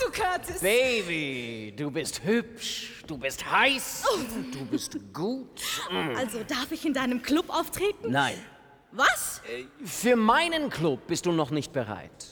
Curtis. Baby, du bist hübsch, du bist heiß, du bist gut. Also darf ich in deinem Club auftreten? Nein, Was? für meinen Club bist du noch nicht bereit.